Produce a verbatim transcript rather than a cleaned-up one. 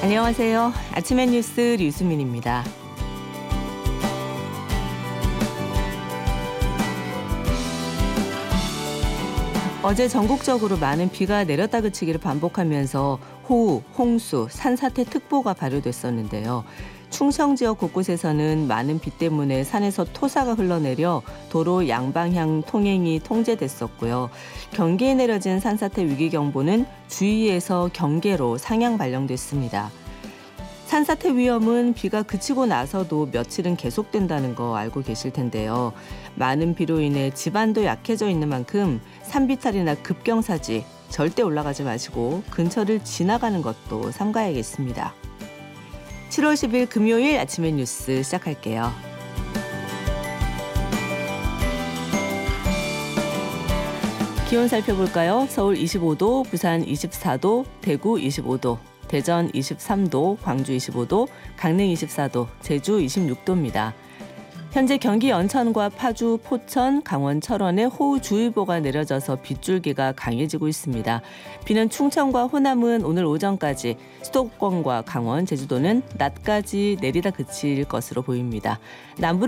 안녕하세요. 아침의 뉴스 류수민입니다. 어제 전국적으로 많은 비가 내렸다 그치기를 반복하면서 호우, 홍수, 산사태 특보가 발효됐었는데요. 충청 지역 곳곳에서는 많은 비 때문에 산에서 토사가 흘러내려 도로 양방향 통행이 통제됐었고요. 경기에 내려진 산사태 위기경보는 주의에서 경계로 상향 발령됐습니다. 산사태 위험은 비가 그치고 나서도 며칠은 계속된다는 거 알고 계실 텐데요. 많은 비로 인해 지반도 약해져 있는 만큼 산비탈이나 급경사지 절대 올라가지 마시고 근처를 지나가는 것도 삼가야겠습니다. 칠월 십일 금요일 아침의 뉴스 시작할게요. 기온 살펴볼까요? 서울 이십오 도, 부산 이십사 도, 대구 이십오 도, 대전 이십삼 도, 광주 이십오 도, 강릉 이십사 도, 제주 이십육 도입니다. 현재 경기 연천과 파주, 포천, 강원 철원에 호우주의보가 내려져서 빗줄기가 강해지고 있습니다. 비는 충청과 호남은 오늘 오전까지, 수도권과 강원, 제주도는 낮까지 내리다 그칠 것으로 보입니다. 남부는